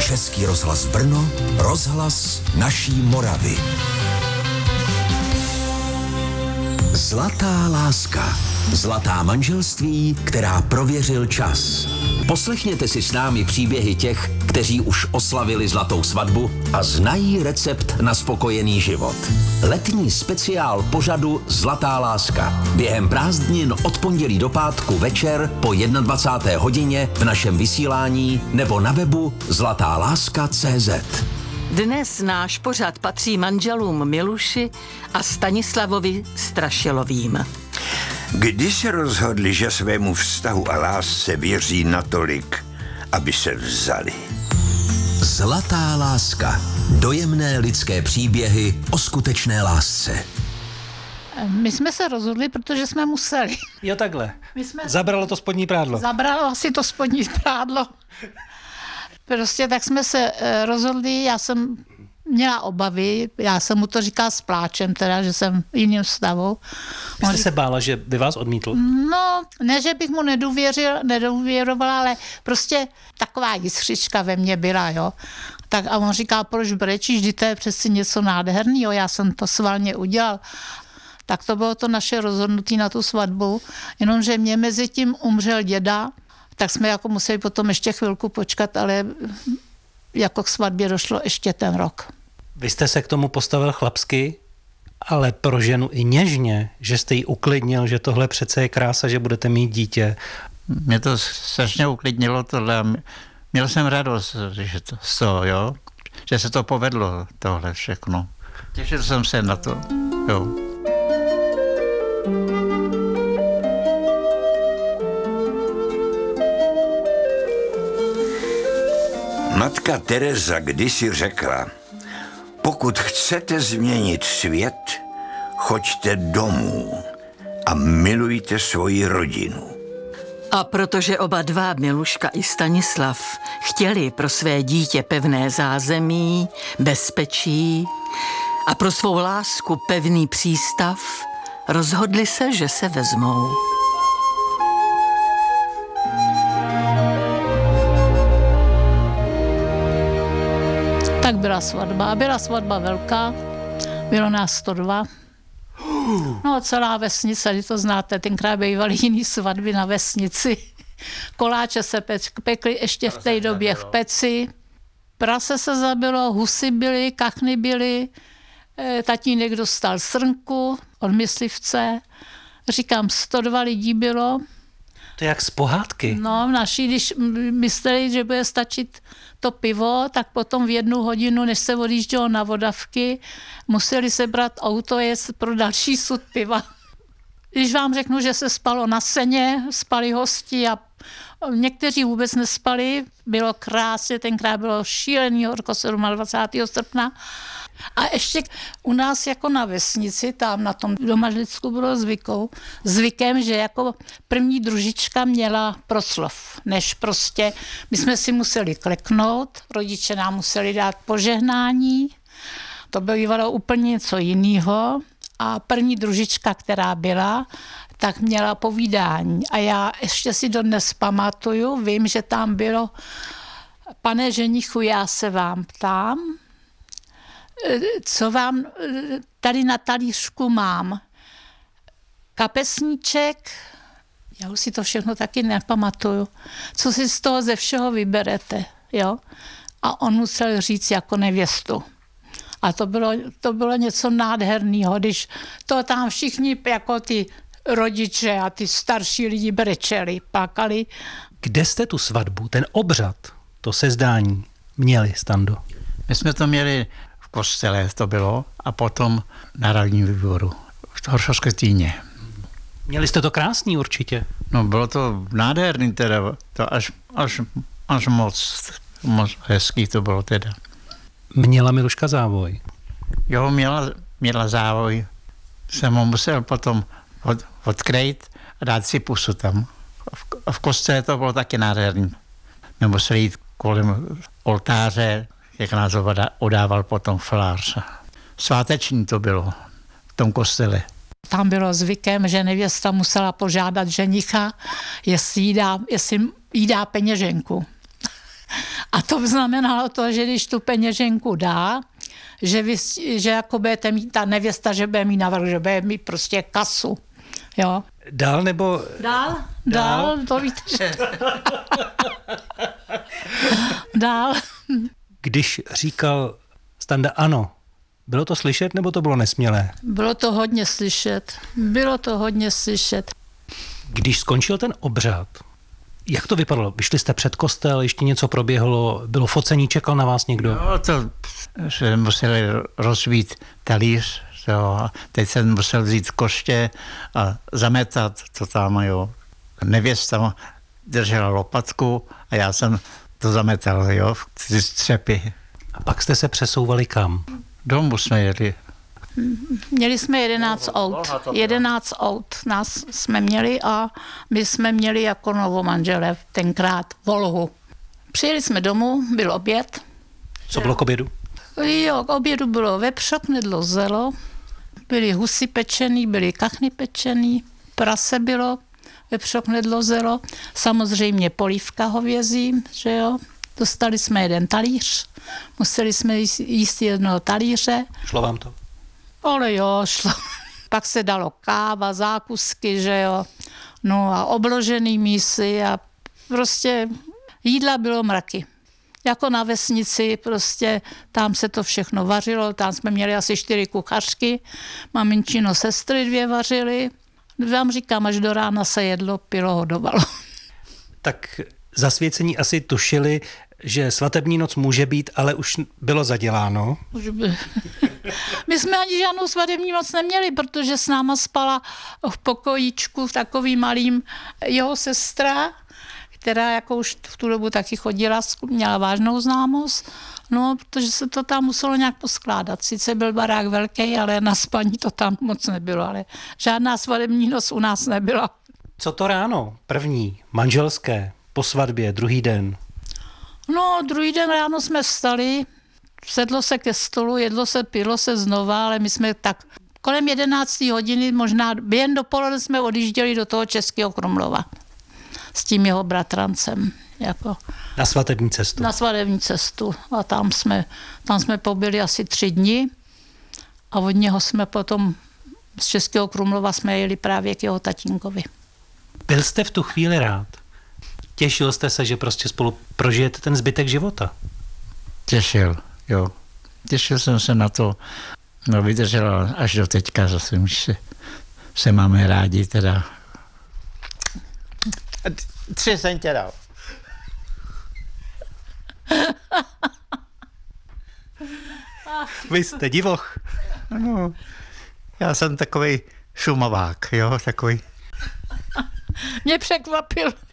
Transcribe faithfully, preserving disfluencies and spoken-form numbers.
Český rozhlas Brno, rozhlas naší Moravy. Zlatá láska. Zlatá manželství, která prověřil čas. Poslechněte si s námi příběhy těch, kteří už oslavili zlatou svatbu a znají recept na spokojený život. Letní speciál pořadu Zlatá láska. Během prázdnin od pondělí do pátku večer po dvacáté jedné hodině v našem vysílání nebo na webu zlatá láska tečka cé zet. Dnes náš pořad patří manželům Miluši a Stanislavovi Strašilovým. Kdy se rozhodli, že svému vztahu a lásce věří natolik, aby se vzali? Zlatá láska. Dojemné lidské příběhy o skutečné lásce. My jsme se rozhodli, protože jsme museli. Jo, takhle. My jsme... Zabralo to spodní prádlo. Zabralo asi to spodní prádlo. Prostě tak jsme se rozhodli, já jsem měla obavy, já jsem mu to říkala s pláčem, teda, že jsem v jiném stavu. Vy jste se bála, že by vás odmítl? No, ne, že bych mu nedůvěřil, nedůvěrovala, ale prostě taková jiskřička ve mně byla, jo. Tak a on říká, proč brečíš, vždyť to je přeci něco nádherného, já jsem to svalně udělal. Tak to bylo to naše rozhodnutí na tu svatbu, jenomže mě mezi tím umřel děda, tak jsme jako museli potom ještě chvilku počkat, ale jako k svatbě došlo ještě ten rok. Vy jste se k tomu postavil chlapsky, ale pro ženu i něžně, že jste ji uklidnil, že tohle přece je krása, že budete mít dítě. Mě to strašně uklidnilo tohle. Měl jsem radost, že to, z toho, jo? Že se to povedlo, tohle všechno. Těšil jsem se na to, jo. Matka Teresa kdysi řekla, pokud chcete změnit svět, choďte domů a milujte svoji rodinu. A protože oba dva, Miluška i Stanislav, chtěli pro své dítě pevné zázemí, bezpečí a pro svou lásku pevný přístav, rozhodli se, že se vezmou. Tak byla svatba. Byla svatba velká, bylo nás sto dva. No celá vesnice, když to znáte, tenkrát bývaly jiný svatby na vesnici. Koláče se pekly ještě v té době v peci. Prase se zabilo, husy byly, kachny byly, tatínek dostal srnku od myslivce. Říkám, sto dva lidí bylo. To je jak z pohádky. No, naši, když mysleli, že bude stačit to pivo, tak potom v jednu hodinu, než se odjíždělo na vodavky, museli sebrat auto jet pro další sud piva. Když vám řeknu, že se spalo na seně, spali hosti a někteří vůbec nespali, bylo krásně, tenkrát bylo šílený horko dvacátého sedmého srpna. A ještě u nás jako na vesnici, tam na tom Domažlicku bylo zvykou, zvykem, že jako první družička měla proslov, než prostě my jsme si museli kleknout, rodiče nám museli dát požehnání, to bývalo úplně něco jiného a první družička, která byla, tak měla povídání a já ještě si dodnes pamatuju, vím, že tam bylo, pane ženichu, já se vám ptám, co vám tady na talířku mám. Kapesníček, já už si to všechno taky nepamatuju, co si z toho ze všeho vyberete, jo? A on musel říct jako nevěstu. A to bylo, to bylo něco nádherného, když to tam všichni jako ty rodiče a ty starší lidi brečeli, plakali. Kde jste tu svatbu, ten obřad, to sezdání měli, Stando? My jsme to měli v kostele, to bylo, a potom na radním výboru v Horšovské Týně. Měli jste to krásný určitě. No bylo to nádherný teda, to až, až, až moc, moc hezký to bylo teda. Měla Miluška závoj? Jo, měla, měla závoj. Jsem ho musel potom od, odkrejt a dát si pusu tam. V, v kostele to bylo taky nádherný. My museli jít kolem oltáře, jak nás odával potom farář. Sváteční to bylo v tom kostele. Tam bylo zvykem, že nevěsta musela požádat ženicha, jestli jí dá, jestli jí dá peněženku. A to To znamenalo to, že když tu peněženku dá, že, vy, že jako budete mít ta nevěsta, že bude mít navrh, že bude mít prostě kasu. Jo. Dál nebo... Dál, dál, dál to víte, že... Dál. Když říkal Standa ano, bylo to slyšet nebo to bylo nesmělé? Bylo to hodně slyšet. Bylo to hodně slyšet. Když skončil ten obřad, jak to vypadalo? Vyšli jste před kostel, ještě něco proběhlo, bylo focení, čekal na vás někdo? No to, že museli rozbít talíř, jo. Teď jsem musel vzít koště a zametat to tam, jo. Nevěsta držela lopatku a já jsem to zametal, jo, ty střepy. A pak jste se přesouvali kam? Domů jsme jeli. Měli jsme jedenáct aut. jedenáct aut nás jsme měli a my jsme měli jako novomanželé tenkrát Volhu. Přijeli jsme domů, byl oběd. Co bylo k obědu? Jo, k obědu bylo vepřok, knedlo, zelo, byly husy pečený, byly kachny pečený, prase bylo, vepřok, knedlo, zelo, samozřejmě polívka hovězí, že jo. Dostali jsme jeden talíř, museli jsme jíst, jíst jednoho talíře. Šlo vám to? Ale jo, šlo. Pak se dalo káva, zákusky, že jo. No a obložený mísy a prostě jídla bylo mraky. Jako na vesnici, prostě tam se to všechno vařilo, tam jsme měli asi čtyři kuchařky, maminčino sestry dvě vařily. Vám říkám, až do rána se jedlo, pilo, hodovalo. Tak zasvěcení asi tušili, že svatební noc může být, ale už bylo zaděláno. Už by... My jsme ani žádnou svatební noc neměli, protože s náma spala v pokojíčku v takovým malým jeho sestra, která jako už v tu dobu taky chodila, měla vážnou známost, no, protože se to tam muselo nějak poskládat. Sice byl barák velký, ale na spaní to tam moc nebylo, ale žádná svatební noc u nás nebyla. Co to ráno? První, manželské, po svatbě, druhý den. No, druhý den ráno jsme vstali, sedlo se ke stolu, jedlo se, pilo se znova, ale my jsme tak kolem jedenácté hodiny, možná během dopoledne jsme odjížděli do toho Českého Krumlova s tím jeho bratrancem. Jako na svatební cestu. Na svatební cestu. A tam jsme, tam jsme pobyli asi tři dny a od něho jsme potom z Českého Krumlova jsme jeli právě k jeho tatínkovi. Byl jste v tu chvíli rád? Těšil jste se, že prostě spolu prožijete ten zbytek života? Těšil, jo. Těšil jsem se na to. No vydržela až do teďka zase, už se, se máme rádi teda. Tři jsem tě dal. Vy jste divoch. No, já jsem takový šumovák, jo, takový. Mě překvapil.